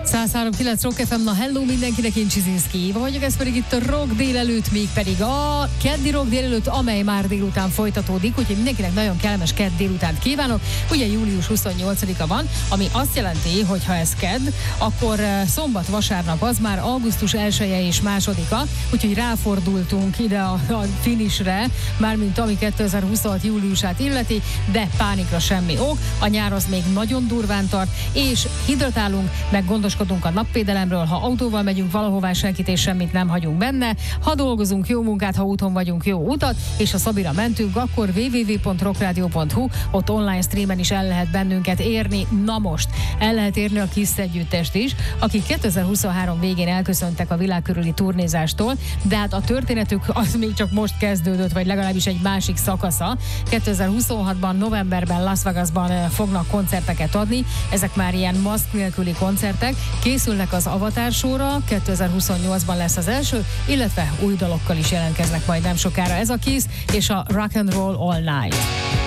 103.9 Rock FM, na hello mindenkinek, én Csizinszki Éva vagyok, ez pedig itt a Rock délelőtt, még pedig a keddi Rock délelőtt, amely már délután folytatódik, úgyhogy mindenkinek nagyon kellemes kedd délutánt kívánok. Ugye július 28-a van, ami azt jelenti, hogy ha ez kedd, akkor szombat, vasárnap az már augusztus 1-e és 2-a, úgyhogy ráfordultunk ide a finishre, mármint ami 2026 júliusát illeti, de pánikra semmi ok, a nyár az még nagyon durván tart, és hidratálunk, meg gondoskodunk a napvédelemről, ha autóval megyünk valahová, senkit és semmit nem hagyunk benne, ha dolgozunk, jó munkát, ha úton vagyunk, jó utat, és ha Szabira mentünk, akkor www.rockradio.hu, ott online streamen is el lehet bennünket érni. Na most, el lehet érni a Kiss együttest is, akik 2023 végén elköszöntek a világ körüli turnézástól, de hát a történetük az még csak most kezdődött, vagy legalábbis egy másik szakasza. 2026-ban, novemberben Las Vegasban fognak koncerteket adni, ezek már ilyen maszk nélküli koncertek, készülnek az Avatar show-ra, 2028-ban lesz az első, illetve új dalokkal is jelentkeznek majd nem sokára. Ez a Kiss és a Rock and Roll All Night.